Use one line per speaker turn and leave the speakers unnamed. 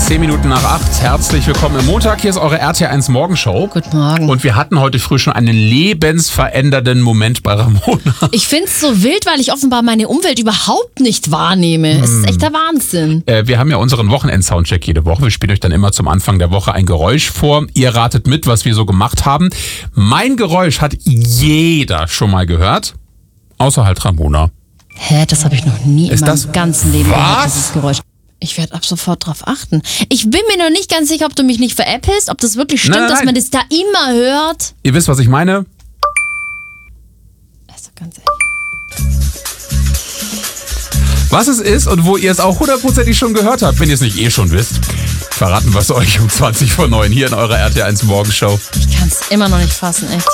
10 Minuten nach 8. Herzlich willkommen im Montag. Hier ist eure RT1 Morgenshow.
Guten Morgen.
Und wir hatten heute früh schon einen lebensverändernden Moment bei Ramona.
Ich find's so wild, weil ich offenbar meine Umwelt überhaupt nicht wahrnehme. Es ist echt der Wahnsinn.
Wir haben ja unseren Wochenend-Soundcheck jede Woche. Wir spielen euch dann immer zum Anfang der Woche ein Geräusch vor. Ihr ratet mit, was wir so gemacht haben. Mein Geräusch hat jeder schon mal gehört. Außer halt Ramona.
Hä, das habe ich noch nie in meinem ganzen Leben gehört,
Was?
dieses Geräusch. Ich werde ab sofort drauf achten. Ich bin mir noch nicht ganz sicher, ob du mich nicht veräppelst, ob das wirklich stimmt,
Nein.
dass man das da immer hört.
Ihr wisst, was ich meine?
Also ganz ehrlich.
Was es ist und wo ihr es auch 100% schon gehört habt, wenn ihr es nicht eh schon wisst, verraten wir es euch um 20 vor 9 hier in eurer RT1 Morgenshow.
Ich kann's immer noch nicht fassen, echt.